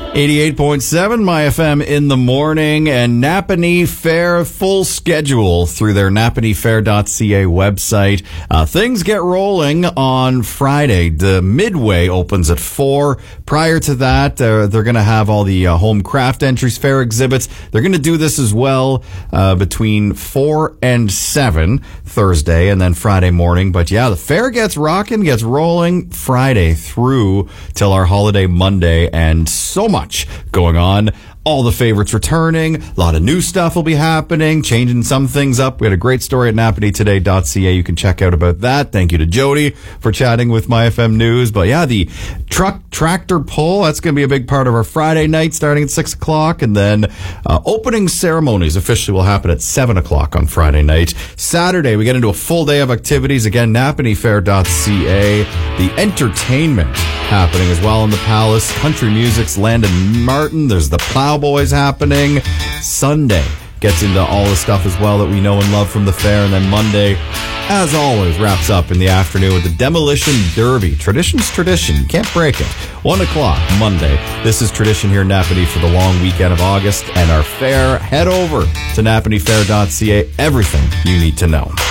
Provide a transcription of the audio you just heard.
88.7 My FM in the morning, and Napanee Fair full schedule through their napaneefair.ca website. Things get rolling on Friday. The Midway opens at 4. Prior to that, they're going to have all the home craft entries, fair exhibits. They're going to do this as well between 4 and 7 Thursday and then Friday morning. But yeah, the fair gets rocking, gets rolling Friday through till our holiday Monday, and so much going on. All the favorites returning. A lot of new stuff will be happening, changing some things up. We had a great story at napaneetoday.ca. You can check out about that. Thank you to Jody for chatting with My FM News. But yeah, the tractor pull, that's going to be a big part of our Friday night starting at 6 o'clock. And then opening ceremonies officially will happen at 7 o'clock on Friday night. Saturday, we get into a full day of activities. Again, napaneefair.ca. The entertainment happening as well in the Palace. Country music's Landon Martin. There's the Plowboys happening. Sunday gets into all the stuff as well that we know and love from the fair. And then Monday, as always, wraps up in the afternoon with the Demolition Derby. Tradition's tradition. You can't break it. 1 o'clock Monday. This is Tradition here in Napanee for the long weekend of August and our fair. Head over to napaneefair.ca. Everything you need to know.